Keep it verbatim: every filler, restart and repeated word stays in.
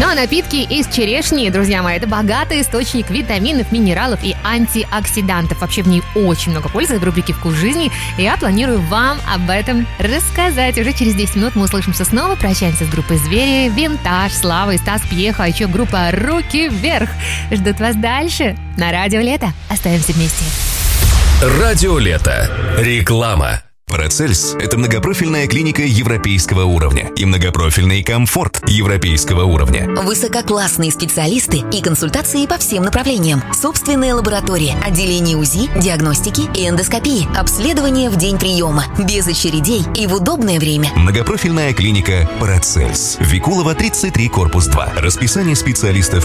Ну а напитки из черешни, друзья мои, это богатый источник витаминов, минералов и антиоксидантов. Вообще в ней очень много пользы. В рубрике «Вкус жизни» я планирую вам об этом рассказать. Уже через десять минут мы услышимся снова. Прощаемся с группой «Звери», «Винтаж», Слава и Стас Пьеха, а еще группа «Руки вверх». Ждут вас дальше на Радио Лето. Остаемся вместе. Радио Лето. Реклама. Парацельс – это многопрофильная клиника европейского уровня и многопрофильный комфорт европейского уровня. Высококлассные специалисты и консультации по всем направлениям. Собственная лаборатория, отделение УЗИ, диагностики и эндоскопии, обследование в день приема, без очередей и в удобное время. Многопрофильная клиника Парацельс. Викулова, тридцать три, корпус два. Расписание специалистов